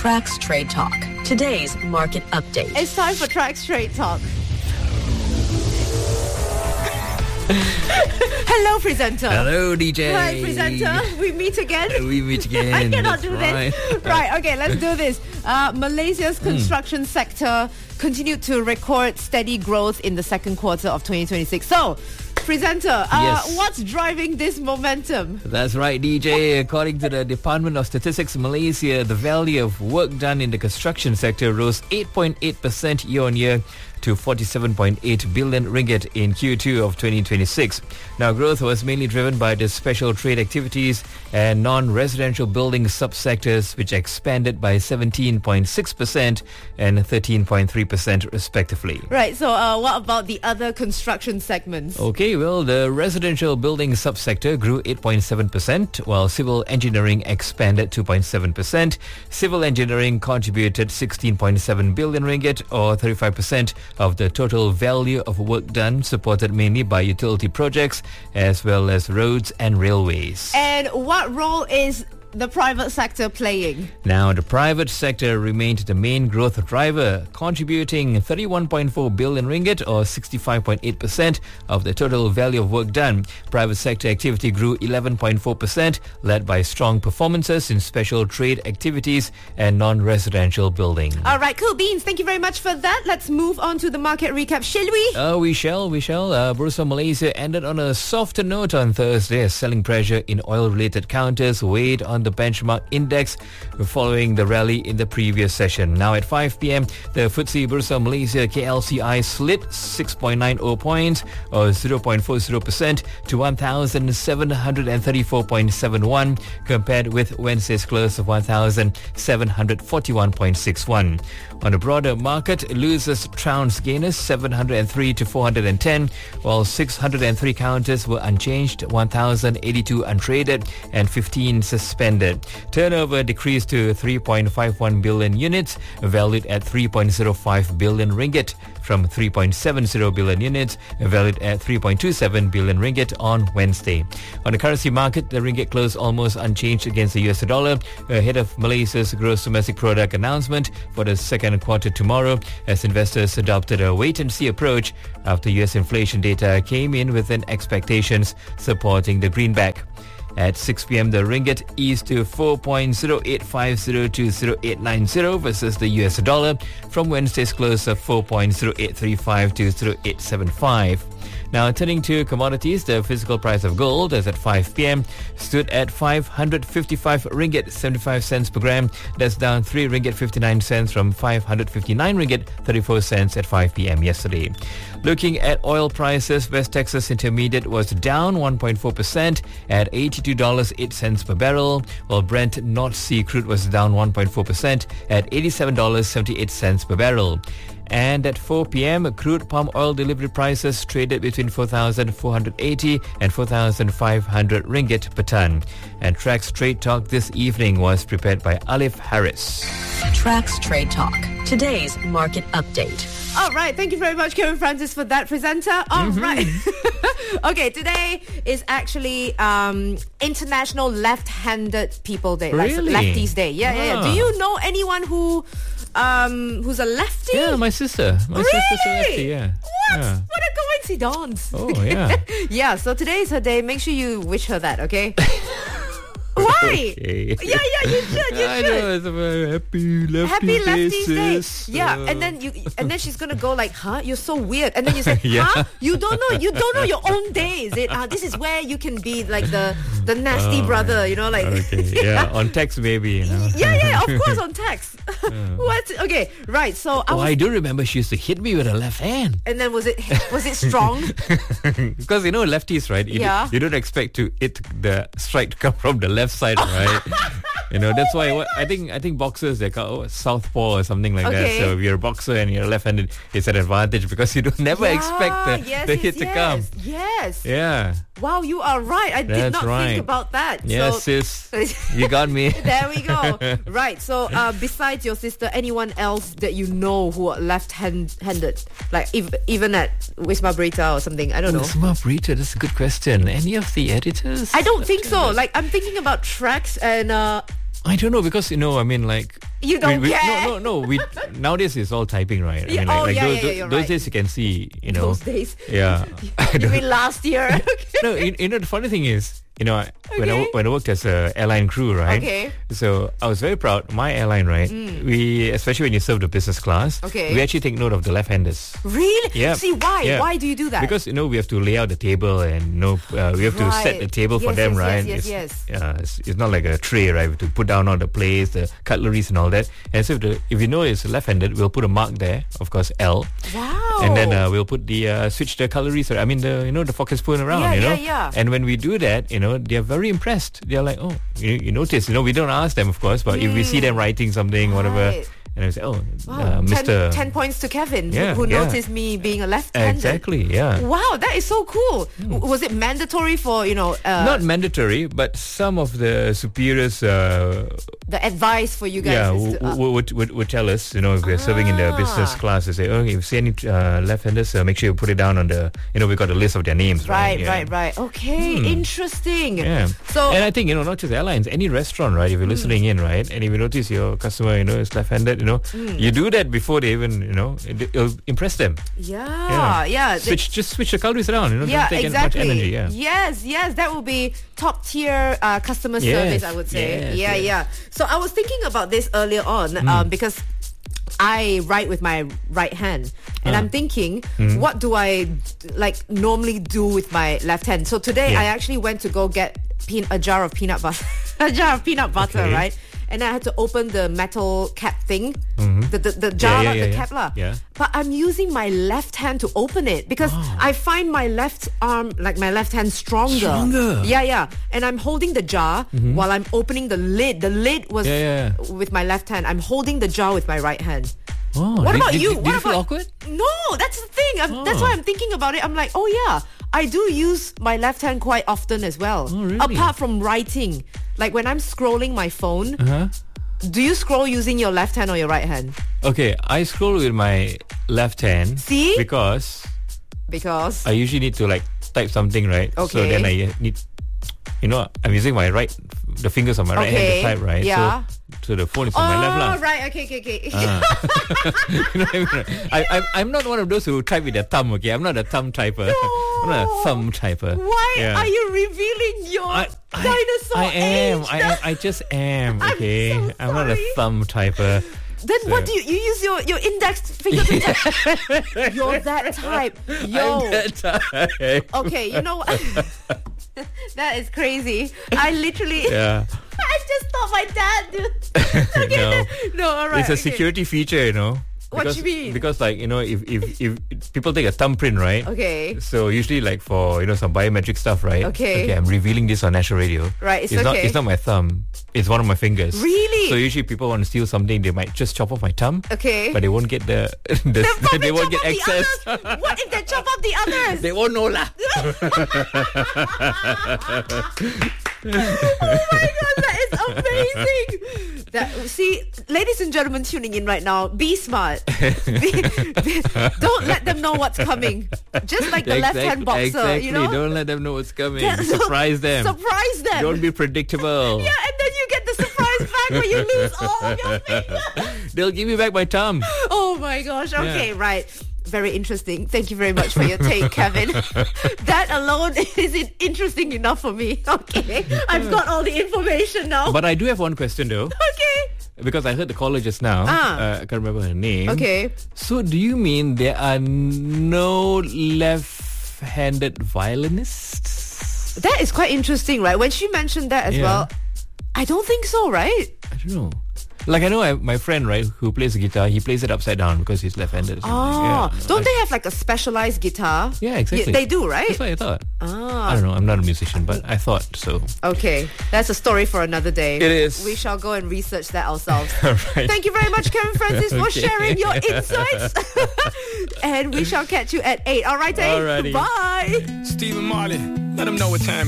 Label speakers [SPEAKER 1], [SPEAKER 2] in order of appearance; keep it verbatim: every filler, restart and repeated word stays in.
[SPEAKER 1] Trax Trade Talk, today's market update.
[SPEAKER 2] It's time for Trax Trade Talk. Hello, presenter.
[SPEAKER 3] Hello, D J.
[SPEAKER 2] Hi, presenter. We meet again.
[SPEAKER 3] We meet again.
[SPEAKER 2] I cannot
[SPEAKER 3] That's
[SPEAKER 2] do
[SPEAKER 3] right.
[SPEAKER 2] this. Right, okay, let's do this. Uh, Malaysia's construction mm. sector continued to record steady growth in the second quarter of twenty twenty-six. So, presenter, uh,
[SPEAKER 3] yes.
[SPEAKER 2] what's driving this momentum?
[SPEAKER 3] That's right, D J. According to the Department of Statistics Malaysia, the value of work done in the construction sector rose eight point eight percent year-on-year to forty-seven point eight billion ringgit in Q two of twenty twenty-six. Now, growth was mainly driven by the special trade activities and non-residential building subsectors, which expanded by seventeen point six percent and thirteen point three percent respectively.
[SPEAKER 2] Right, so uh, what about the other construction segments?
[SPEAKER 3] Okay, well, the residential building subsector grew eight point seven percent, while civil engineering expanded two point seven percent. Civil engineering contributed sixteen point seven billion ringgit, or thirty-five percent of the total value of work done, supported mainly by utility projects as well as roads and railways.
[SPEAKER 2] And what role is the private sector playing?
[SPEAKER 3] Now, the private sector remained the main growth driver, contributing thirty-one point four billion ringgit, or sixty-five point eight percent of the total value of work done. Private sector activity grew eleven point four percent, led by strong performances in special trade activities and non-residential building.
[SPEAKER 2] All right, cool beans. Thank you very much for that. Let's move on to the market recap, shall we?
[SPEAKER 3] Uh, we shall, we shall. Uh, Bursa Malaysia ended on a softer note on Thursday as selling pressure in oil-related counters weighed on the benchmark index following the rally in the previous session. Now at five p.m, the F T S E Bursa Malaysia K L C I slid six point nine zero points, or zero point four zero percent, to one thousand seven hundred thirty-four point seven one, compared with Wednesday's close of one thousand seven hundred forty-one point six one. On the broader market, losers trounced gainers seven hundred three to four hundred ten, while six hundred three counters were unchanged, one thousand eighty-two untraded, and fifteen suspended. Turnover decreased to three point five one billion units, valued at three point zero five billion ringgit, from three point seven zero billion units, valued at three point two seven billion ringgit on Wednesday. On the currency market, the ringgit closed almost unchanged against the U S dollar, ahead of Malaysia's gross domestic product announcement for the second quarter tomorrow, as investors adopted a wait-and-see approach after U S inflation data came in within expectations, supporting the greenback. At six p.m, the ringgit eased to four point zero eight five zero to zero eight nine zero versus the U S dollar, from Wednesday's close of four point zero eight three five to zero eight seven five. Now, turning to commodities, the physical price of gold, as at five p.m, stood at five hundred fifty-five ringgit seventy-five cents per gram. That's down three ringgit fifty-nine cents from five hundred fifty-nine ringgit thirty-four cents at five p.m. yesterday. Looking at oil prices, West Texas Intermediate was down one point four percent at eighty-two dollars and eight cents per barrel, while Brent North Sea crude was down one point four percent at eighty-seven dollars and seventy-eight cents per barrel. And at four p.m, crude palm oil delivery prices traded between four thousand four hundred eighty and four thousand five hundred ringgit per ton. And Trax Trade Talk this evening was prepared by Alif Harris.
[SPEAKER 1] Trax Trade Talk, today's market update.
[SPEAKER 2] All right, thank you very much, Kevin Francis, for that, presenter. All mm-hmm. right. Okay, today is actually um, International Left-Handed People Day.
[SPEAKER 3] Really?
[SPEAKER 2] Like Lefties Day. Yeah,
[SPEAKER 3] ah.
[SPEAKER 2] yeah, yeah. Do you know anyone who um, who's a lefty?
[SPEAKER 3] Yeah, my sister. My
[SPEAKER 2] really?
[SPEAKER 3] sister's a lefty, yeah.
[SPEAKER 2] What?
[SPEAKER 3] Yeah.
[SPEAKER 2] What a coincidence.
[SPEAKER 3] Oh, yeah.
[SPEAKER 2] Yeah, so today is her day. Make sure you wish her that, okay? Why?
[SPEAKER 3] Okay.
[SPEAKER 2] Yeah, yeah, you should, you
[SPEAKER 3] I
[SPEAKER 2] should.
[SPEAKER 3] know, it's a very happy lefty
[SPEAKER 2] Happy Lefties Day.
[SPEAKER 3] sis.
[SPEAKER 2] Yeah,
[SPEAKER 3] Uh,
[SPEAKER 2] and then you, and then she's gonna go like, huh? You're so weird. And then you say,
[SPEAKER 3] Yeah.
[SPEAKER 2] huh? You don't know, you don't know your own day, is it? Uh, this is where you can be like the the nasty
[SPEAKER 3] Oh,
[SPEAKER 2] brother, you know, like.
[SPEAKER 3] Okay, yeah, on text maybe, you know.
[SPEAKER 2] Yeah, yeah, of course, on text. What? Okay, right. So I
[SPEAKER 3] Oh,
[SPEAKER 2] was,
[SPEAKER 3] I do remember she used to hit me with her left hand.
[SPEAKER 2] and then was it was it strong?
[SPEAKER 3] Because you know lefties, right? You,
[SPEAKER 2] Yeah.
[SPEAKER 3] do, you don't expect to it the strike to come from the left side, right? You know, that's why what, I think I think boxers, they call oh, southpaw or something like
[SPEAKER 2] Okay.
[SPEAKER 3] that. So if you're a boxer and you're left-handed, it's an advantage because you don't never
[SPEAKER 2] Yeah,
[SPEAKER 3] expect the,
[SPEAKER 2] yes,
[SPEAKER 3] the
[SPEAKER 2] yes,
[SPEAKER 3] hit to
[SPEAKER 2] yes,
[SPEAKER 3] come.
[SPEAKER 2] Yes.
[SPEAKER 3] Yeah.
[SPEAKER 2] Wow, you are right. I did
[SPEAKER 3] That's
[SPEAKER 2] not
[SPEAKER 3] right.
[SPEAKER 2] think about that.
[SPEAKER 3] Yes,
[SPEAKER 2] so,
[SPEAKER 3] sis. You got me.
[SPEAKER 2] There we go. Right. So, uh, besides your sister, anyone else that you know who are left-handed, like if, even at Wisma Berita or something? I don't know.
[SPEAKER 3] Wisma Berita, that's a good question. Any of the editors?
[SPEAKER 2] I don't think so. Like I'm thinking about Trax and uh,
[SPEAKER 3] I don't know because you know I mean like
[SPEAKER 2] You don't
[SPEAKER 3] we, we,
[SPEAKER 2] care?
[SPEAKER 3] No, no, no. We nowadays it's all typing, right? I
[SPEAKER 2] Yeah,
[SPEAKER 3] mean, like,
[SPEAKER 2] oh,
[SPEAKER 3] like
[SPEAKER 2] yeah,
[SPEAKER 3] those,
[SPEAKER 2] yeah, yeah, you're
[SPEAKER 3] those
[SPEAKER 2] right.
[SPEAKER 3] days you can see, you know.
[SPEAKER 2] Those days.
[SPEAKER 3] Yeah.
[SPEAKER 2] You mean last year?
[SPEAKER 3] No, you, you know the funny thing is, you know, I- when I
[SPEAKER 2] Okay.
[SPEAKER 3] wo- when I worked as a airline crew, right?
[SPEAKER 2] Okay.
[SPEAKER 3] So I was very proud. My airline, right? We especially when you serve the business class,
[SPEAKER 2] Okay.
[SPEAKER 3] we actually take note of the left-handers.
[SPEAKER 2] Really?
[SPEAKER 3] Yeah.
[SPEAKER 2] See, why?
[SPEAKER 3] Yeah.
[SPEAKER 2] Why do you do that?
[SPEAKER 3] Because you know we have to lay out the table and you know uh, we have to set
[SPEAKER 2] Right.
[SPEAKER 3] the table for
[SPEAKER 2] Yes,
[SPEAKER 3] them,
[SPEAKER 2] yes, yes,
[SPEAKER 3] right?
[SPEAKER 2] yes,
[SPEAKER 3] it's,
[SPEAKER 2] yes.
[SPEAKER 3] Yeah, it's, it's not like a tray, right? We have to put down all the plates, the cutleries, and all that. And so if, the, if you know it's left-handed, we'll put a mark there, of course, L,
[SPEAKER 2] Wow.
[SPEAKER 3] and then uh, we'll put the uh, switch the cutleries. I mean the you know the fork and spoon around.
[SPEAKER 2] Yeah,
[SPEAKER 3] you know.
[SPEAKER 2] yeah, yeah.
[SPEAKER 3] And when we do that, you know, they're very impressed. They're like, oh, you, you notice, you know, we don't ask them, of course, but if we see them writing something, whatever,
[SPEAKER 2] Right.
[SPEAKER 3] and I say, oh,
[SPEAKER 2] Wow.
[SPEAKER 3] uh, Mister
[SPEAKER 2] ten, ten points to Kevin, who-
[SPEAKER 3] Yeah,
[SPEAKER 2] who,
[SPEAKER 3] yeah.
[SPEAKER 2] noticed me being a left-hander.
[SPEAKER 3] Exactly, yeah.
[SPEAKER 2] Wow, that is so cool. W Was it mandatory for, you know, uh,
[SPEAKER 3] Not mandatory, but some of the superiors, uh,
[SPEAKER 2] the advice for you guys?
[SPEAKER 3] yeah,
[SPEAKER 2] is
[SPEAKER 3] w-
[SPEAKER 2] to, uh,
[SPEAKER 3] w- would, would would tell us, you know, if we're serving in the business
[SPEAKER 2] Ah.
[SPEAKER 3] class, they say, oh, if you see any uh, left-handers, uh, make sure you put it down on the, you know, we got a list of their names, right?
[SPEAKER 2] right,
[SPEAKER 3] Yeah.
[SPEAKER 2] right, right. Okay, interesting.
[SPEAKER 3] Yeah.
[SPEAKER 2] So,
[SPEAKER 3] and I think, you know, not just airlines, any restaurant, right? If you're listening in, right? And if you notice your customer, you know, is left-handed, you know, you do that before they even, you know, it, it'll impress them.
[SPEAKER 2] yeah, yeah. the-
[SPEAKER 3] Switch, just switch the calories around, you know,
[SPEAKER 2] yeah,
[SPEAKER 3] don't take
[SPEAKER 2] exactly.
[SPEAKER 3] much energy, yeah.
[SPEAKER 2] Yes, yes, that would be top tier uh, customer
[SPEAKER 3] Yes,
[SPEAKER 2] service, I would say.
[SPEAKER 3] yes,
[SPEAKER 2] yeah,
[SPEAKER 3] yes.
[SPEAKER 2] yeah. So I was thinking about this earlier on um, because I write with my right hand, and
[SPEAKER 3] Ah.
[SPEAKER 2] I'm thinking,
[SPEAKER 3] Mm-hmm.
[SPEAKER 2] what do I like normally do with my left hand? So today
[SPEAKER 3] Yeah.
[SPEAKER 2] I actually went to go get pe- a jar of peanut butter, a jar of peanut butter,
[SPEAKER 3] Okay.
[SPEAKER 2] right? And I had to open the metal cap thing, the, the the jar,
[SPEAKER 3] yeah,
[SPEAKER 2] of
[SPEAKER 3] yeah,
[SPEAKER 2] the
[SPEAKER 3] yeah.
[SPEAKER 2] cap lah.
[SPEAKER 3] Yeah.
[SPEAKER 2] But I'm using my left hand to open it because I find my left arm, like my left hand, stronger.
[SPEAKER 3] Stronger?
[SPEAKER 2] Yeah, yeah. And I'm holding the jar while I'm opening the lid. The lid was
[SPEAKER 3] Yeah, yeah, yeah.
[SPEAKER 2] with my left hand. I'm holding the jar with my right hand.
[SPEAKER 3] Oh,
[SPEAKER 2] What
[SPEAKER 3] did-
[SPEAKER 2] about
[SPEAKER 3] did-
[SPEAKER 2] you?
[SPEAKER 3] Did,
[SPEAKER 2] what
[SPEAKER 3] you feel
[SPEAKER 2] about
[SPEAKER 3] awkward?
[SPEAKER 2] No, that's the thing. I'm, That's
[SPEAKER 3] Oh.
[SPEAKER 2] why I'm thinking about it. I'm like, oh yeah, I do use my left hand quite often as well.
[SPEAKER 3] Oh, really?
[SPEAKER 2] Apart from writing, like when I'm scrolling my phone.
[SPEAKER 3] Uh-huh.
[SPEAKER 2] Do you scroll using your left hand or your right hand?
[SPEAKER 3] Okay, I scroll with my left hand.
[SPEAKER 2] See?
[SPEAKER 3] Because
[SPEAKER 2] Because
[SPEAKER 3] I usually need to like type something, right? So
[SPEAKER 2] Okay.
[SPEAKER 3] then I need, you know, I'm using my right, the fingers on my right
[SPEAKER 2] Okay,
[SPEAKER 3] hand to type, right?
[SPEAKER 2] yeah.
[SPEAKER 3] So, so the phone is on
[SPEAKER 2] oh
[SPEAKER 3] my left, lah.
[SPEAKER 2] right, okay, okay, okay.
[SPEAKER 3] You know what I mean? I, I, I'm not one of those who type with their thumb, okay? I'm not a thumb typer. I'm not a thumb typer.
[SPEAKER 2] Why
[SPEAKER 3] Yeah.
[SPEAKER 2] are you revealing your
[SPEAKER 3] I, I,
[SPEAKER 2] dinosaur
[SPEAKER 3] I am.
[SPEAKER 2] age?
[SPEAKER 3] I, I just am,
[SPEAKER 2] I'm
[SPEAKER 3] okay?
[SPEAKER 2] so
[SPEAKER 3] I'm not a
[SPEAKER 2] sorry.
[SPEAKER 3] thumb typer.
[SPEAKER 2] Then what
[SPEAKER 3] So-
[SPEAKER 2] do you you use your your index finger to type? You're that type, yo.
[SPEAKER 3] I'm that type.
[SPEAKER 2] Okay, you know what? That is crazy. I literally,
[SPEAKER 3] Yeah.
[SPEAKER 2] I just thought my dad did. Okay,
[SPEAKER 3] No.
[SPEAKER 2] no, all right.
[SPEAKER 3] It's a
[SPEAKER 2] okay.
[SPEAKER 3] security feature, you know.
[SPEAKER 2] What
[SPEAKER 3] because,
[SPEAKER 2] you mean?
[SPEAKER 3] Because like, you know, if, if, if people take a thumbprint, right?
[SPEAKER 2] Okay.
[SPEAKER 3] So usually like for, you know, some biometric stuff, right?
[SPEAKER 2] Okay.
[SPEAKER 3] Okay, I'm revealing this on national radio.
[SPEAKER 2] Right, it's
[SPEAKER 3] not
[SPEAKER 2] okay.
[SPEAKER 3] it's not my thumb. It's one of my fingers.
[SPEAKER 2] Really?
[SPEAKER 3] So usually people want to steal something, they might just chop off my thumb.
[SPEAKER 2] Okay.
[SPEAKER 3] But they won't get the, the
[SPEAKER 2] They'll probably
[SPEAKER 3] they won't
[SPEAKER 2] chop
[SPEAKER 3] get
[SPEAKER 2] off the
[SPEAKER 3] access.
[SPEAKER 2] others. What if they chop off the others?
[SPEAKER 3] They won't know lah.
[SPEAKER 2] Oh my god, that is amazing! That, see, ladies and gentlemen tuning in right now, be smart. Be, be, don't let them know what's coming. Just like the left-hand boxer,
[SPEAKER 3] exactly.
[SPEAKER 2] you know.
[SPEAKER 3] Don't let them know what's coming.
[SPEAKER 2] Yeah, so-
[SPEAKER 3] Surprise them.
[SPEAKER 2] Surprise them.
[SPEAKER 3] Don't be predictable.
[SPEAKER 2] Yeah, and then you get the surprise back where you lose all of your fingers.
[SPEAKER 3] They'll give me back my thumb.
[SPEAKER 2] Oh my gosh. Okay,
[SPEAKER 3] Yeah.
[SPEAKER 2] right. Very interesting. Thank you very much for your take, Kevin. That alone is it interesting enough for me. Okay. I've got all the information now.
[SPEAKER 3] But I do have one question though.
[SPEAKER 2] Okay.
[SPEAKER 3] Because I heard the caller just now.
[SPEAKER 2] Ah.
[SPEAKER 3] Uh, I can't remember her name.
[SPEAKER 2] Okay.
[SPEAKER 3] So do you mean there are no left-handed violinists?
[SPEAKER 2] That is quite interesting, right? When she mentioned that as
[SPEAKER 3] Yeah.
[SPEAKER 2] well, I don't think so, right?
[SPEAKER 3] I don't know. Like I know I, my friend, right, who plays the guitar, he plays it upside down because he's left-handed. or something.
[SPEAKER 2] Oh,
[SPEAKER 3] yeah.
[SPEAKER 2] don't
[SPEAKER 3] I-
[SPEAKER 2] they have like a specialized guitar?
[SPEAKER 3] Yeah, exactly.
[SPEAKER 2] they do, right?
[SPEAKER 3] That's what I thought.
[SPEAKER 2] Ah.
[SPEAKER 3] I don't know. I'm not a musician, but I thought so.
[SPEAKER 2] Okay, that's a story for another day.
[SPEAKER 3] It is.
[SPEAKER 2] We shall go and research that ourselves.
[SPEAKER 3] All right.
[SPEAKER 2] Thank you very much, Kevin Francis, for
[SPEAKER 3] Okay.
[SPEAKER 2] sharing your insights. And we shall catch you at eight. All right, eh?
[SPEAKER 3] Alrighty.
[SPEAKER 2] Bye.
[SPEAKER 4] Stephen Marley, let him know what time